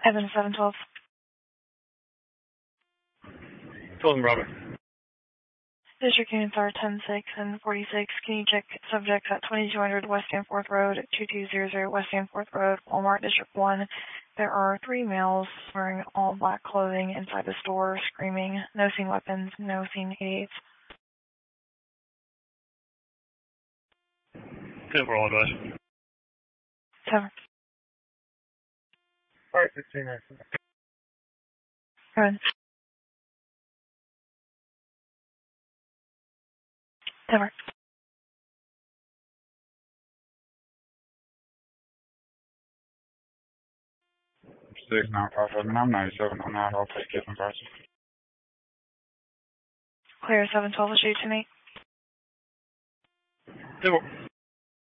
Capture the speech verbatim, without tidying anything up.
Evan seven twelve. Golden Bravo. District Units are ten six and forty-six. Can you check subjects at twenty-two hundred West Danforth Road, two two zero zero West Danforth Road, Walmart District one? There are three males wearing all black clothing inside the store, screaming. No seen weapons, no seen eighty-eights. ten four, all advice. Seven. Alright, sixteen nine. Seven. Seven. six nine five seven. I'm ninety-seven on that. I'll take it in person. Clear seven twelve, shoot tonight. ten four.